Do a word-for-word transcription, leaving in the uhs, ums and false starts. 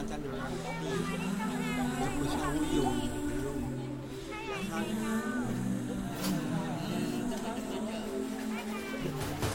大家留言，也不像我有。